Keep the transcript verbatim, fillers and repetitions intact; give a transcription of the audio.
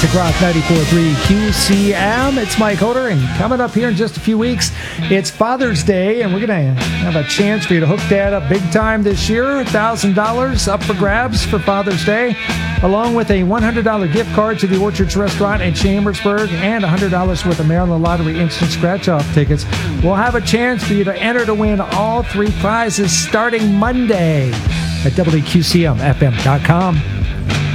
Across ninety-four point three Q C M. It's Mike Hoder, and coming up here in just a few weeks, it's Father's Day, and we're going to have a chance for you to hook Dad up big time this year. one thousand dollars up for grabs for Father's Day, along with a one hundred dollars gift card to the Orchards Restaurant in Chambersburg and one hundred dollars worth of Maryland Lottery Instant Scratch-Off tickets. We'll have a chance for you to enter to win all three prizes starting Monday at W Q C M F M dot com.